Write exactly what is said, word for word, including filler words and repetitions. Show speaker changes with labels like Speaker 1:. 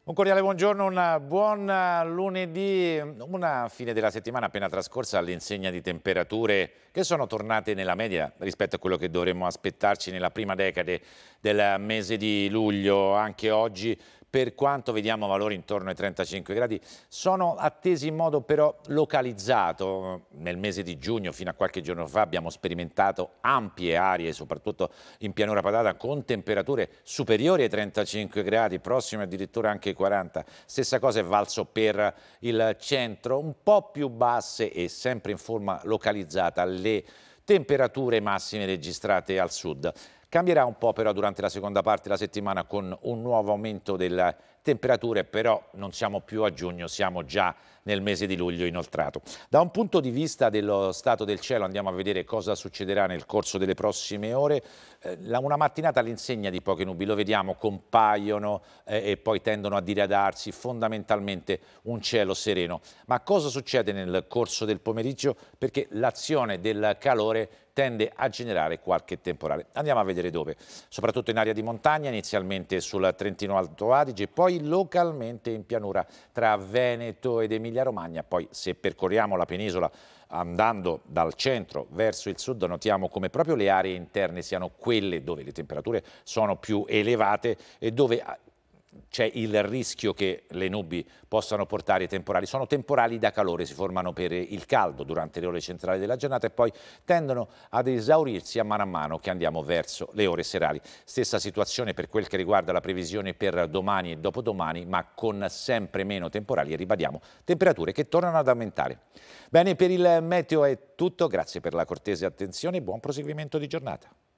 Speaker 1: Un cordiale buongiorno, un buon lunedì, una fine della settimana appena trascorsa all'insegna di temperature che sono tornate nella media rispetto a quello che dovremmo aspettarci nella prima decade del mese di luglio. Anche oggi, per quanto vediamo valori intorno ai trentacinque gradi, sono attesi in modo però localizzato. Nel mese di giugno, fino a qualche giorno fa, abbiamo sperimentato ampie aree, soprattutto in pianura padana, con temperature superiori ai trentacinque gradi, prossime addirittura anche ai quaranta. Stessa cosa è valso per il centro, un po' più basse e sempre in forma localizzata le temperature massime registrate al sud. Cambierà un po' però durante la seconda parte della settimana con un nuovo aumento delle temperature, però non siamo più a giugno, siamo già nel mese di luglio inoltrato. Da un punto di vista dello stato del cielo andiamo a vedere cosa succederà nel corso delle prossime ore. Eh, una mattinata all'insegna di poche nubi, lo vediamo, compaiono eh, e poi tendono a diradarsi, fondamentalmente un cielo sereno. Ma cosa succede nel corso del pomeriggio? Perché l'azione del calore tende a generare qualche temporale. Andiamo a vedere dove, soprattutto in area di montagna, inizialmente sul Trentino Alto Adige, poi localmente in pianura tra Veneto ed Emilia-Romagna. Poi se percorriamo la penisola andando dal centro verso il sud notiamo come proprio le aree interne siano quelle dove le temperature sono più elevate e dove c'è il rischio che le nubi possano portare temporali. Sono temporali da calore, si formano per il caldo durante le ore centrali della giornata e poi tendono ad esaurirsi a mano a mano che andiamo verso le ore serali. Stessa situazione per quel che riguarda la previsione per domani e dopodomani, ma con sempre meno temporali e ribadiamo temperature che tornano ad aumentare. Bene, per il meteo è tutto, grazie per la cortese attenzione e buon proseguimento di giornata.